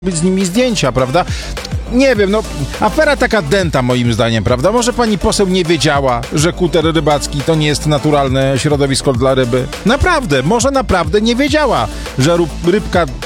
być z nimi zdjęcia, prawda? Nie wiem, no, afera taka dęta moim zdaniem, prawda? Może pani poseł nie wiedziała, że kuter rybacki to nie jest naturalne środowisko dla ryby? Naprawdę, może naprawdę nie wiedziała, że rybka